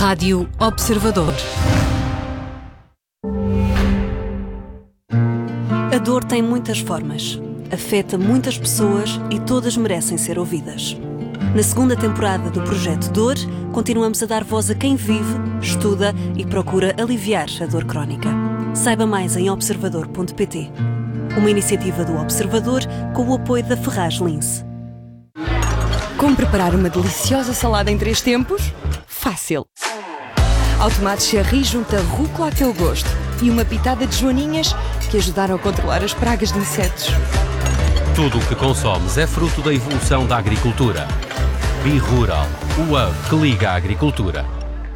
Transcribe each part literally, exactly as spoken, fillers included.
Rádio Observador. A dor tem muitas formas, afeta muitas pessoas e todas merecem ser ouvidas. Na segunda temporada do Projeto Dor, continuamos a dar voz a quem vive, estuda e procura aliviar a dor crónica. Saiba mais em observador ponto pt. Uma iniciativa do Observador com o apoio da Ferraz Lince. Como preparar uma deliciosa salada em três tempos? Fácil! Ao tomate cherry junta rúcula a teu gosto e uma pitada de joaninhas que ajudaram a controlar as pragas de insetos. Tudo o que consomes é fruto da evolução da agricultura. BeRural, o hub que liga a agricultura.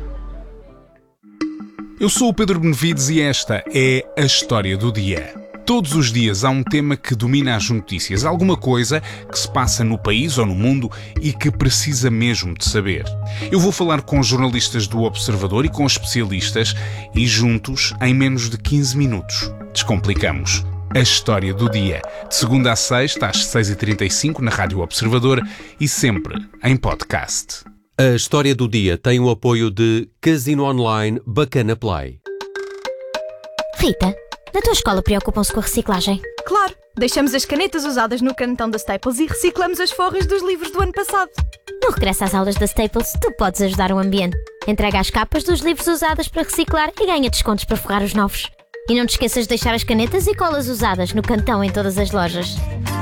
Eu sou o Pedro Benevides e esta é a História do Dia. Todos os dias há um tema que domina as notícias, alguma coisa que se passa no país ou no mundo e que precisa mesmo de saber. Eu vou falar com jornalistas do Observador e com especialistas e juntos, em menos de quinze minutos, descomplicamos a História do Dia. De segunda a sexta, às seis e trinta e cinco, na Rádio Observador e sempre em podcast. A História do Dia tem o apoio de Casino Online Bacana Play. Rita, na tua escola preocupam-se com a reciclagem? Claro! Deixamos as canetas usadas no cantão da Staples e reciclamos as forras dos livros do ano passado. No regresso às aulas da Staples, tu podes ajudar o ambiente. Entrega as capas dos livros usados para reciclar e ganha descontos para forrar os novos. E não te esqueças de deixar as canetas e colas usadas no cantão em todas as lojas.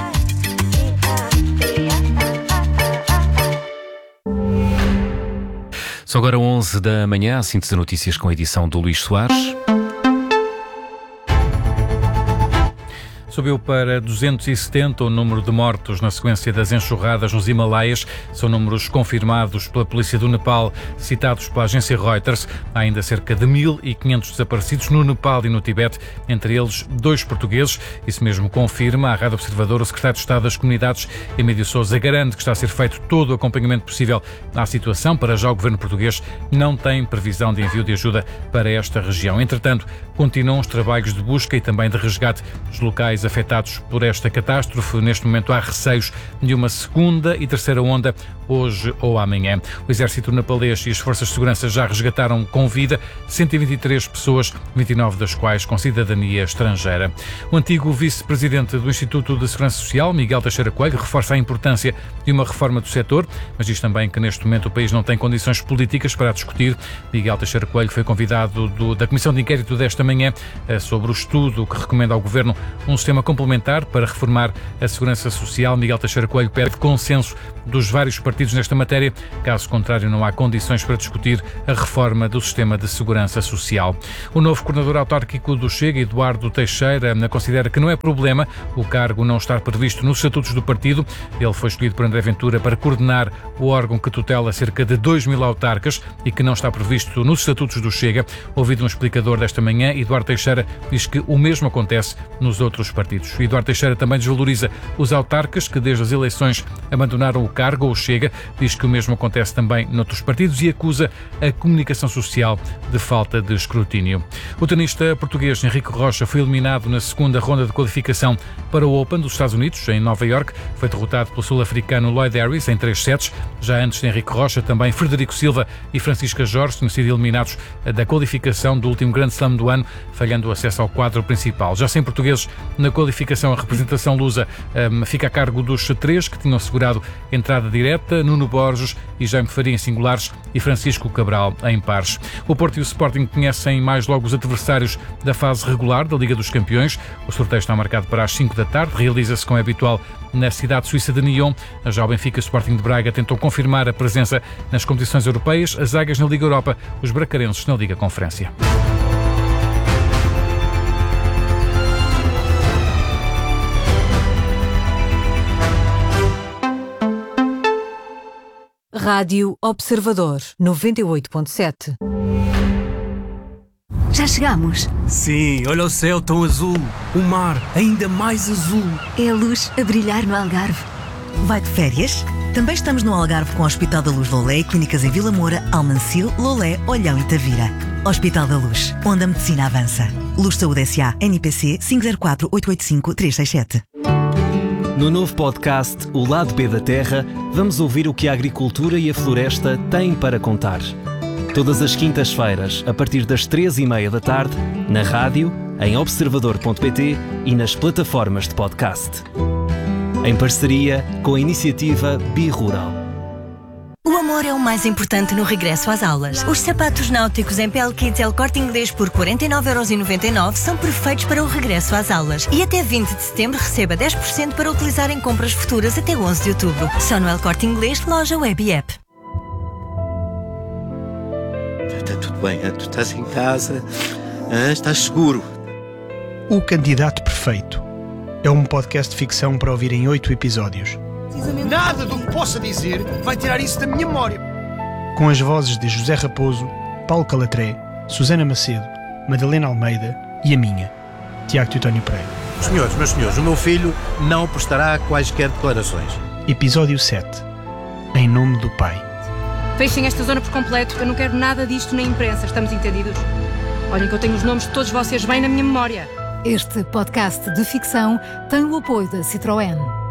São agora onze da manhã, a síntese de notícias com a edição do Luís Soares. Subiu para duzentos e setenta o número de mortos na sequência das enxurradas nos Himalaias. São números confirmados pela polícia do Nepal, citados pela agência Reuters. Há ainda cerca de mil e quinhentos desaparecidos no Nepal e no Tibete, entre eles dois portugueses. Isso mesmo confirma à Rádio Observador o secretário de Estado das Comunidades, Emílio Sousa, garante que está a ser feito todo o acompanhamento possível à situação. Para já o governo português não tem previsão de envio de ajuda para esta região. Entretanto, continuam os trabalhos de busca e também de resgate dos locais afetados por esta catástrofe. Neste momento há receios de uma segunda e terceira onda hoje ou amanhã. O exército nepalês e as forças de segurança já resgataram com vida cento e vinte e três pessoas, vinte e nove das quais com cidadania estrangeira. O antigo vice-presidente do Instituto de Segurança Social, Miguel Teixeira Coelho, reforça a importância de uma reforma do setor, mas diz também que neste momento o país não tem condições políticas para a discutir. Miguel Teixeira Coelho foi convidado do, da Comissão de Inquérito desta manhã eh, sobre o estudo que recomenda ao Governo um sistema complementar para reformar a segurança social. Miguel Teixeira Coelho pede consenso dos vários partidos nesta matéria. Caso contrário, não há condições para discutir a reforma do sistema de segurança social. O novo coordenador autárquico do Chega, Eduardo Teixeira, considera que não é problema o cargo não estar previsto nos estatutos do partido. Ele foi escolhido por André Ventura para coordenar o órgão que tutela cerca de dois mil autarcas e que não está previsto nos estatutos do Chega. Ouvido um explicador desta manhã, Eduardo Teixeira diz que o mesmo acontece nos outros partidos. Eduardo Teixeira também desvaloriza os autarcas que desde as eleições abandonaram o cargo ou Chega, diz que o mesmo acontece também noutros partidos e acusa a comunicação social de falta de escrutínio. O tenista português Henrique Rocha foi eliminado na segunda ronda de qualificação para o Open dos Estados Unidos, em Nova Iorque. Foi derrotado pelo sul-africano Lloyd Harris em três sets. Já antes de Henrique Rocha, também Frederico Silva e Francisca Jorge tinham sido eliminados da qualificação do último Grand Slam do ano, falhando o acesso ao quadro principal. Já sem portugueses na qualificação, a representação lusa um, fica a cargo dos três que tinham assegurado entrada direta: Nuno Borges e Jaime Faria em singulares e Francisco Cabral em pares. O Porto e o Sporting conhecem mais logo os adversários da fase regular da Liga dos Campeões. O sorteio está marcado para as cinco da tarde, realiza-se como é habitual na cidade suíça de Nyon. Já o Benfica e o Sporting de Braga tentam confirmar a presença nas competições europeias, as águias na Liga Europa, os bracarenses na Liga Conferência. Rádio Observador noventa e oito ponto sete. Já chegamos. Sim, olha o céu tão azul. O mar ainda mais azul. É a luz a brilhar no Algarve. Vai de férias? Também estamos no Algarve com o Hospital da Luz Lolé e clínicas em Vila Moura, Almancil, Lolé, Olhão e Tavira. Hospital da Luz, onde a medicina avança. Luz Saúde S A, N I P C cinco zero quatro, oito oito cinco, três seis sete. No novo podcast O Lado B da Terra, vamos ouvir o que a agricultura e a floresta têm para contar. Todas as quintas-feiras, a partir das três e meia da tarde, na rádio, em observador ponto pt e nas plataformas de podcast. Em parceria com a iniciativa Birural. O amor é o mais importante no regresso às aulas. Os sapatos náuticos em pele Kids El Corte Inglês por quarenta e nove euros e noventa e nove são perfeitos para o regresso às aulas. E até vinte de setembro receba dez por cento para utilizar em compras futuras até onze de outubro. Só no El Corte Inglês, loja web e app. Está tudo bem, tu estás em casa, estás seguro. O Candidato Perfeito é um podcast de ficção para ouvir em oito episódios. Nada do que possa dizer vai tirar isso da minha memória. Com as vozes de José Raposo, Paulo Calatré, Susana Macedo, Madalena Almeida e a minha, Tiago Teutónio Pereira. Senhores, meus senhores, o meu filho não prestará quaisquer declarações. Episódio sete. Em nome do Pai. Fechem esta zona por completo. Eu não quero nada disto na imprensa. Estamos entendidos? Olhem que eu tenho os nomes de todos vocês bem na minha memória. Este podcast de ficção tem o apoio da Citroën.